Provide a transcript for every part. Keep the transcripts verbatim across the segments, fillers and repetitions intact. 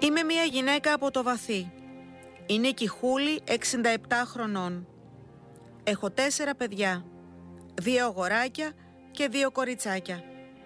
Είμαι μια γυναίκα από το βαθύ. Η Νίκη Χούλη, εξήντα επτά χρονών. Έχω τέσσερα παιδιά, δύο αγοράκια και δύο κοριτσάκια.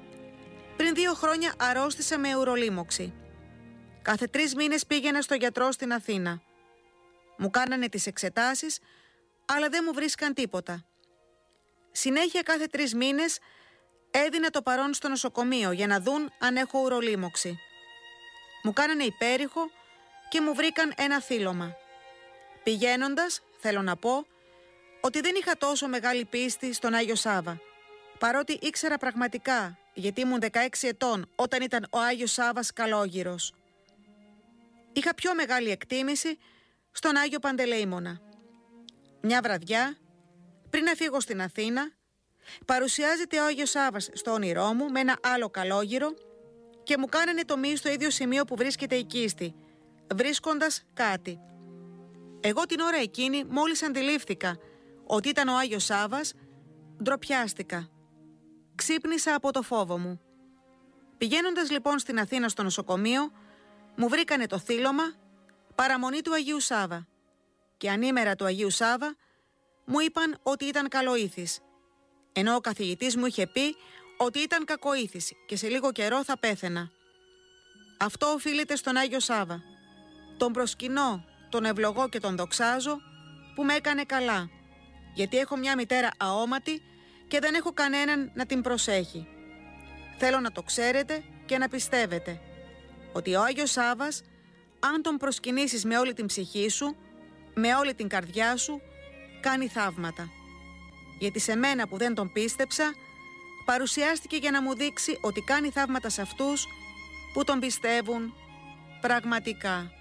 Πριν δύο χρόνια αρρώστησα με ουρολίμωξη. Κάθε τρεις μήνες πήγαινα στο γιατρό στην Αθήνα. Μου κάνανε τις εξετάσεις, αλλά δεν μου βρίσκαν τίποτα. Συνέχεια κάθε τρεις μήνες έδινα το παρόν στο νοσοκομείο για να δουν αν έχω ουρολίμωξη. Μου κάνανε υπέρηχο και μου βρήκαν ένα θύλωμα. Πηγαίνοντας, θέλω να πω, ότι δεν είχα τόσο μεγάλη πίστη στον Άγιο Σάββα, παρότι ήξερα πραγματικά, γιατί ήμουν δεκαέξι ετών όταν ήταν ο Άγιος Σάββας καλόγυρος. Είχα πιο μεγάλη εκτίμηση στον Άγιο Παντελεήμονα. Μια βραδιά, πριν να φύγω στην Αθήνα, παρουσιάζεται ο Άγιος Σάββας στο όνειρό μου με ένα άλλο καλόγυρο και μου κάνανε τομή στο ίδιο σημείο που βρίσκεται η κίστη, βρίσκοντας κάτι. Εγώ την ώρα εκείνη, μόλις αντιλήφθηκα ότι ήταν ο Άγιος Σάββας, ντροπιάστηκα. Ξύπνησα από το φόβο μου. Πηγαίνοντας λοιπόν στην Αθήνα στο νοσοκομείο, μου βρήκανε το θύλωμα παραμονή του Αγίου Σάββα και ανήμερα του Αγίου Σάββα μου είπαν ότι ήταν καλοήθης, ενώ ο καθηγητής μου είχε πει ότι ήταν κακοήθης και σε λίγο καιρό θα πέθαινα. Αυτό οφείλεται στον Άγιο Σάββα. Τον προσκυνώ, τον ευλογώ και τον δοξάζω που με έκανε καλά, γιατί έχω μια μητέρα αόματη και δεν έχω κανέναν να την προσέχει. Θέλω να το ξέρετε και να πιστεύετε ότι ο Άγιος Σάββας, αν τον προσκυνήσεις με όλη την ψυχή σου, με όλη την καρδιά σου, κάνει θαύματα. Γιατί σε μένα που δεν τον πίστεψα, παρουσιάστηκε για να μου δείξει ότι κάνει θαύματα σε αυτούς που τον πιστεύουν πραγματικά.